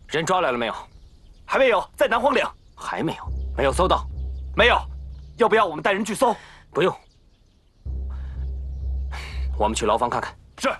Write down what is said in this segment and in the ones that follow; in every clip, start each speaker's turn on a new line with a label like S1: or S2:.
S1: 人抓来了没有？
S2: 还没有，在南荒岭。
S1: 还没有，没有搜到。
S2: 没有，要不要我们带人去搜？
S1: 不用，我们去牢房看看。
S2: 是。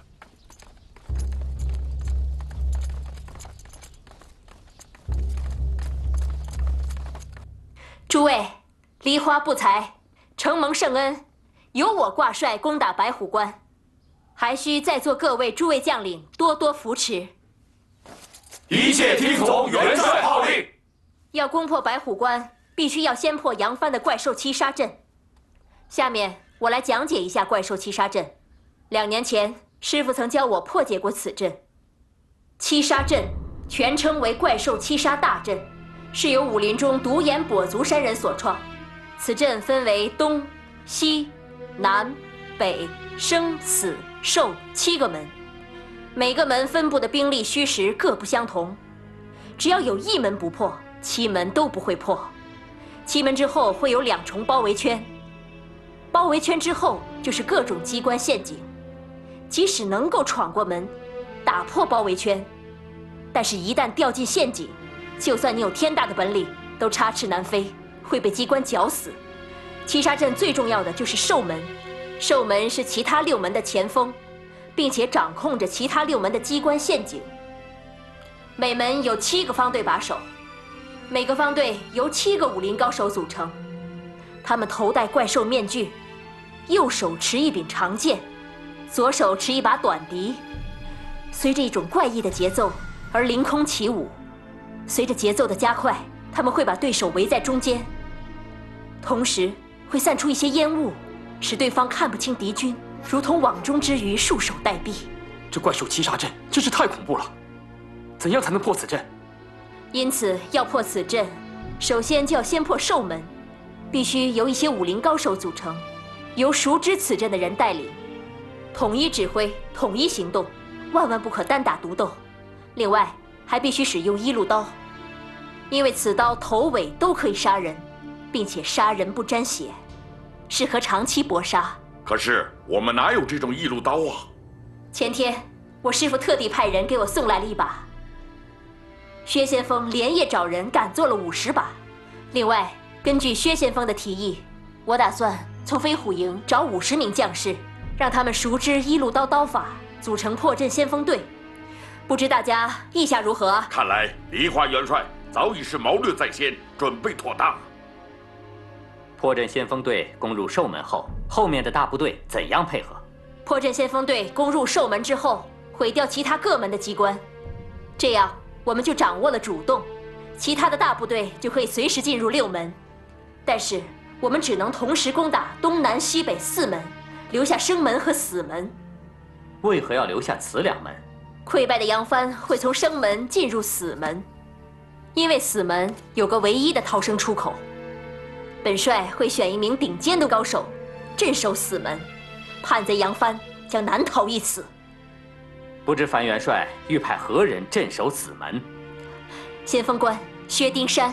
S3: 诸位，梨花不才，承蒙圣恩，由我挂帅攻打白虎关，还需在座各位诸位将领多多扶持。
S4: 一切听从元帅号令。
S3: 要攻破白虎关，必须要先破杨帆的怪兽七杀阵。下面我来讲解一下怪兽七杀阵。2年前，师傅曾教我破解过此阵。七杀阵全称为怪兽七杀大阵，是由武林中独眼跛足山人所创。此阵分为东、西、南、北、生、死、寿7个门，每个门分布的兵力虚实各不相同。只要有一门不破，7门都不会破。7门之后会有2重包围圈，包围圈之后就是各种机关陷阱。即使能够闯过门，打破包围圈，但是一旦掉进陷阱，就算你有天大的本领，都插翅难飞，会被机关绞死。七杀阵最重要的就是兽门，兽门是其他6门的前锋，并且掌控着其他6门的机关陷阱。每门有7个方队把守，每个方队由7个武林高手组成，他们头戴怪兽面具，右手持一柄长剑，左手持一把短笛，随着一种怪异的节奏而凌空起舞。随着节奏的加快，他们会把对手围在中间，同时会散出一些烟雾，使对方看不清敌军，如同网中之鱼，束手待毙。
S4: 这怪兽七杀阵真是太恐怖了，怎样才能破此阵？
S3: 因此，要破此阵，首先就要先破兽门，必须由一些武林高手组成，由熟知此阵的人带领，统一指挥，统一行动，万万不可单打独斗。另外，还必须使用1路刀，因为此刀头尾都可以杀人，并且杀人不沾血，适合长期搏杀。
S5: 可是我们哪有这种1路刀啊？
S3: 前天，我师父特地派人给我送来了一把。薛先锋连夜找人赶做了50把。另外，根据薛先锋的提议，我打算从飞虎营找50名将士，让他们熟知1路刀刀法，组成破阵先锋队。不知大家意下如何？
S5: 看来梨花元帅早已是谋略在先，准备妥当。
S1: 破阵先锋队攻入兽门后，后面的大部队怎样配合？
S3: 破阵先锋队攻入兽门之后，毁掉其他各门的机关，这样我们就掌握了主动，其他的大部队就可以随时进入6门。但是我们只能同时攻打东南西北4门，留下生门和死门。
S1: 为何要留下此2门？
S3: 溃败的杨帆会从生门进入死门，因为死门有个唯一的逃生出口。本帅会选一名顶尖的高手镇守死门，叛贼杨帆将难逃一死。
S1: 不知樊元帅欲派何人镇守此门？
S3: 先锋官薛丁山。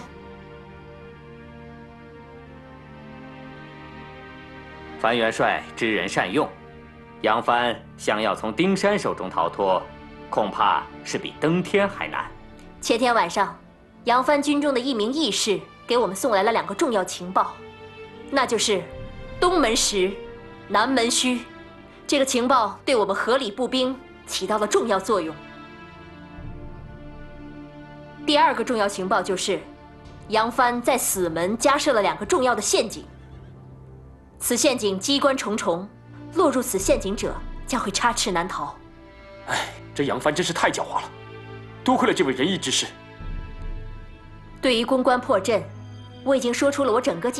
S1: 樊元帅知人善用，杨帆想要从丁山手中逃脱，恐怕是比登天还难。
S3: 前天晚上，杨帆军中的一名义士给我们送来了2个重要情报，那就是东门实，南门虚。这个情报对我们合理步兵起到了重要作用。第2个重要情报就是，杨帆在死门加设了2个重要的陷阱，此陷阱机关重重，落入此陷阱者将会插翅难逃。
S4: 哎，这杨帆真是太狡猾了，多亏了这位仁义之士。
S3: 对于攻关破阵，我已经说出了我整个计